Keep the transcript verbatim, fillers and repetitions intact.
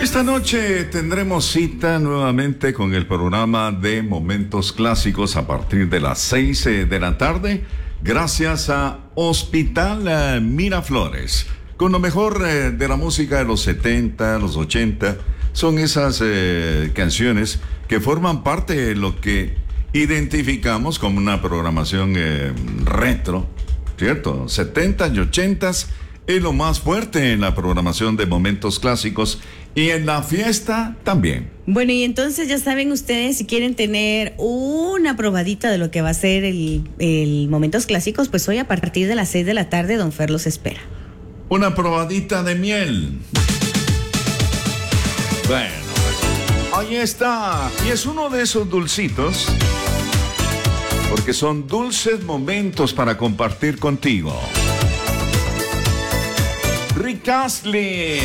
Esta noche tendremos cita nuevamente con el programa de Momentos Clásicos a partir de las seis de la tarde, gracias a Hospital eh, Miraflores, con lo mejor eh, de la música de los setenta, los ochenta. Son esas eh, canciones que forman parte de lo que identificamos como una programación eh, retro, ¿cierto? setentas y ochentas es lo más fuerte en la programación de Momentos Clásicos y en la fiesta también. Bueno, y entonces ya saben ustedes, si quieren tener una probadita de lo que va a ser el, el Momentos Clásicos, pues hoy a partir de las seis de la tarde Don Fer los espera. Una probadita de miel. Bueno, ahí está. Y es uno de esos dulcitos, porque son dulces momentos para compartir contigo. Rick Astley.